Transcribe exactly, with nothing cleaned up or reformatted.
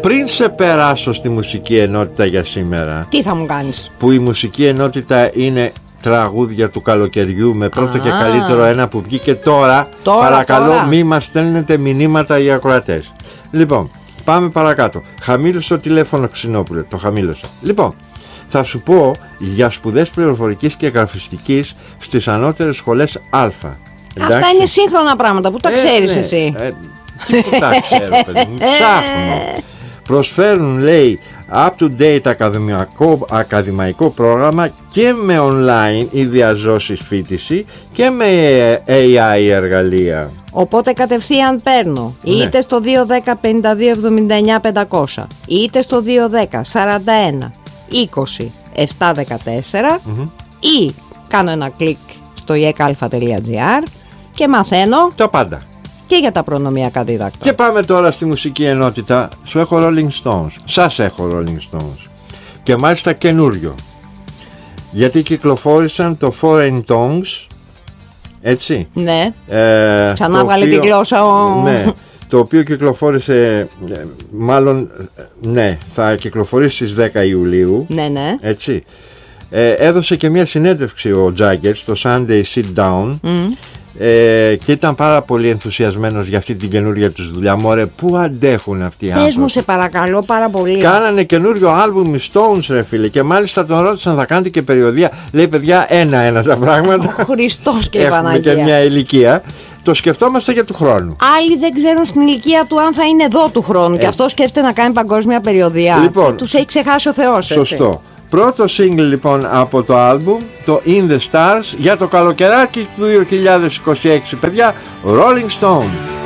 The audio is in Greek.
πριν σε περάσω στη μουσική ενότητα για σήμερα, τι θα μου κάνεις? Που η μουσική ενότητα είναι τραγούδια του καλοκαιριού, με πρώτο Α. και καλύτερο ένα που βγήκε τώρα. τώρα Παρακαλώ τώρα. μη μας στέλνετε μηνύματα οι ακροατές. Λοιπόν, πάμε παρακάτω. Χαμήλωσε το τηλέφωνο, Ξινόπουλε. Το χαμήλωσα. Λοιπόν, θα σου πω για σπουδές πληροφορικής και γραφιστικής στις ανώτερες σχολές Α. Εντάξει? Αυτά είναι σύγχρονα πράγματα που τα ε, ξέρεις ναι. εσύ. Ε, τι που τα ξέρω, παιδί μου. Ψάχνω. Προσφέρουν, λέει, up-to-date ακαδημαϊκό, ακαδημαϊκό πρόγραμμα και με online ή διαζώσεις φοιτηση και με έι άι εργαλεία. Οπότε κατευθείαν παίρνω Ναι. είτε στο δύο δέκα πενήντα δύο εβδομήντα εννιά πεντακόσια είτε στο δύο δέκα σαράντα ένα είκοσι επτακόσια δεκατέσσερα Mm-hmm. ή κάνω ένα κλικ στο ι εκ α τελεία τζι άρ και μαθαίνω Τα πάντα. και για τα προνομιακά δίδακτα. Και πάμε τώρα στη μουσική ενότητα. Σου έχω Rolling Stones. Σας έχω Rolling Stones. Και μάλιστα καινούριο. Γιατί κυκλοφόρησαν το Foreign Tongues. Έτσι. Ναι. Ε, Ξανά βγάλε οποίο, τη γλώσσα ο... Ναι. Το οποίο κυκλοφόρησε, μάλλον, ναι, θα κυκλοφορήσει στις δέκα Ιουλίου. Ναι, ναι. Έτσι. Ε, έδωσε και μια συνέντευξη ο Jagger στο Sunday Sit Down. Mm. Ε, και ήταν πάρα πολύ ενθουσιασμένος για αυτή την καινούργια τους δουλειά. Μωρέ, πού αντέχουν αυτοί οι άνθρωποι. Πες μου σε παρακαλώ πάρα πολύ. Κάνανε καινούριο άλμπουμ οι Stones, ρε φίλε. Και μάλιστα τον ρώτησαν, θα κάνετε και περιοδία? Λέει, παιδιά, ένα-ένα τα πράγματα. Ο Χριστός και η Έχουμε Παναγία. και μια ηλικία. Το σκεφτόμαστε για του χρόνου. Άλλοι δεν ξέρουν στην ηλικία του αν θα είναι εδώ του χρόνου. Ε. Και αυτό σκέφτεται να κάνει παγκόσμια περιοδία. Λοιπόν, τους έχει ξεχάσει ο Θεός. Σωστό. Πρώτο single λοιπόν από το άλμπουμ, το In The Stars, για το καλοκαιράκι του δύο χιλιάδες είκοσι έξι, παιδιά, Rolling Stones.